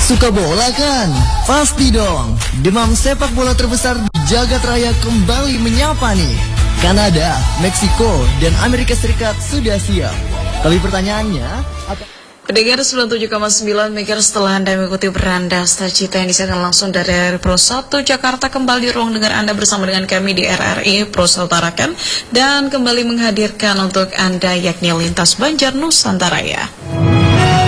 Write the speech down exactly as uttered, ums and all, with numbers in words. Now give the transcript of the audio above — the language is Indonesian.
Suka bola kan? Pasti dong. Demam sepak bola terbesar di jagat raya kembali menyapa nih. Kanada, Meksiko, dan Amerika Serikat sudah siap. Tapi pertanyaannya, apa... Pendengar sembilan puluh tujuh koma sembilan MHz setelah Anda mengikuti beranda Cita yang disiarkan langsung dari Pro satu Jakarta, kembali ruang dengar Anda bersama dengan kami di R R I Pro Utarakan dan kembali menghadirkan untuk Anda yakni Lintas Banjar Nusantara ya.